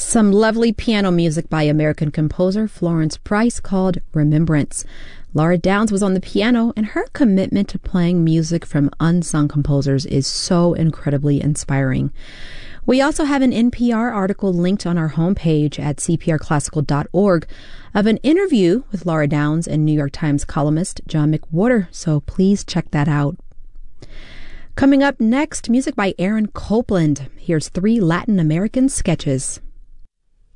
Some lovely piano music by American composer Florence Price called Remembrance. Laura Downs was on the piano, and her commitment to playing music from unsung composers is so incredibly inspiring. We also have an NPR article linked on our homepage at cprclassical.org of an interview with Laura Downs and New York Times columnist John McWhorter, so please check that out. Coming up next, music by Aaron Copland. Here's 3 Latin American sketches.